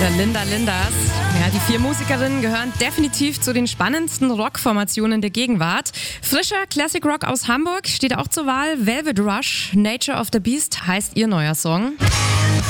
Der Linda Linders. Ja, die 4 Musikerinnen gehören definitiv zu den spannendsten Rockformationen der Gegenwart. Frischer Classic Rock aus Hamburg steht auch zur Wahl. Velvet Rush, Nature of the Beast heißt ihr neuer Song.